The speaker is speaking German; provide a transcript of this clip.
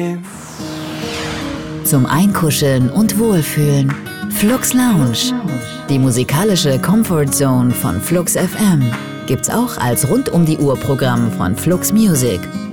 Zum Einkuscheln und Wohlfühlen. Flux Lounge. Die musikalische Comfort Zone von Flux FM gibt's auch als Rund-um-die-Uhr-Programm von Flux Music.